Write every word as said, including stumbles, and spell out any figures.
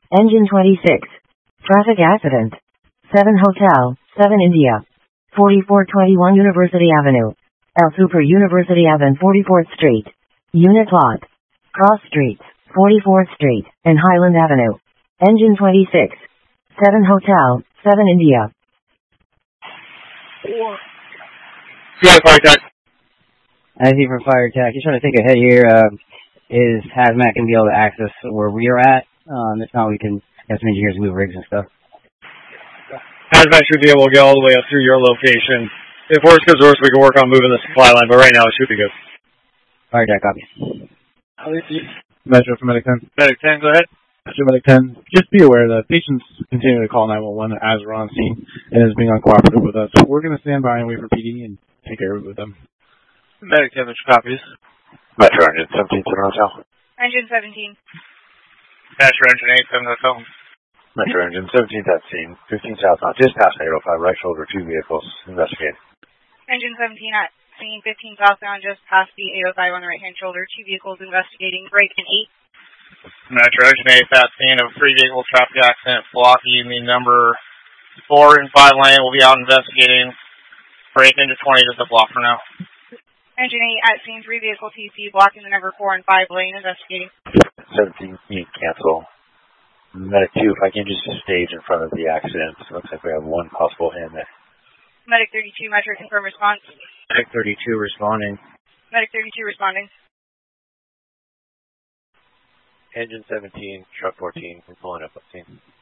Engine twenty-six. Traffic accident. seven Hotel, seven India. forty-four twenty-one University Avenue. El Super University Avenue forty-fourth Street. Unit lot. Cross Streets, forty-fourth Street, and Highland Avenue. Engine twenty-six. seven Hotel, seven India. Yeah, fire attack. I see for fire attack. Just trying to think ahead here. Uh, is Hazmat going to be able to access where we are at? Um, if not, we can have some engineers move rigs and stuff. Hazmat should be able to get all the way up through your location. If worse comes worse, we can work on moving the supply line, but right now it should be good. Fire attack, copy. Metro from Medic ten. Medic ten, go ahead. Metro Medic ten. Just be aware that patients continue to call nine one one as we're on scene and is being uncooperative with us. We're going to stand by and wait for P D and take care of it with them. Medic ten, which copies? Metro Engine seventeen, seven Hotel. Engine seventeen. Metro Engine eight, seven Hotel. Metro Engine seventeen at scene. fifteen south, not just past eight oh five, right shoulder, two vehicles. Investigate. Engine seventeen at scene, fifteen southbound, just past the eight oh five on the right-hand shoulder. Two vehicles investigating. Break in eight. Metro Engine eight at scene of three vehicle traffic accident. Blocky, the number four and five lane will be out investigating. Break into twenty, just a block for now. Engine eight at scene, three vehicle T C, blocking the number four and five lane, investigating. seventeen, you cancel. Medic two, if I can just stage in front of the accident. Looks like we have one possible hand there. Medic thirty-two, Metro, confirm response. Medic thirty-two responding. Medic thirty-two responding. Engine seventeen, truck fourteen, we're pulling up at scene.